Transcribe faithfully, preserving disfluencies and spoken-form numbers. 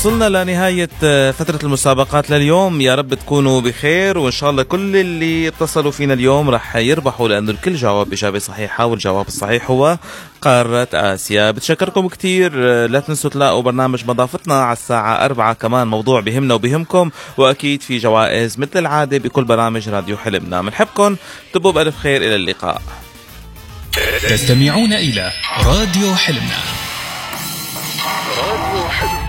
وصلنا لنهاية فترة المسابقات لليوم. يا رب تكونوا بخير، وإن شاء الله كل اللي اتصلوا فينا اليوم رح يربحوا، لأنه الكل جاوب إجابة صحيحة، والجواب الصحيح هو قارة آسيا. بتشكركم كتير. لا تنسوا تلاقوا برنامج مضافتنا على الساعة أربعة، كمان موضوع بهمنا وبهمكم، وأكيد في جوائز مثل العادة بكل برامج راديو حلمنا. منحبكم، تبقوا بألف خير. إلى اللقاء. تستمعون إلى راديو حلمنا. راديو حلمنا.